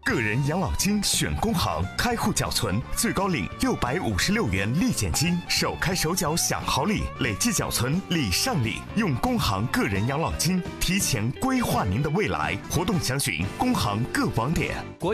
个人养老金选工行，开户缴存，最高领656元立减金，手开手缴享好礼，累计缴存礼上礼。用工行个人养老金提前规划您的未来。活动详询工行各网点。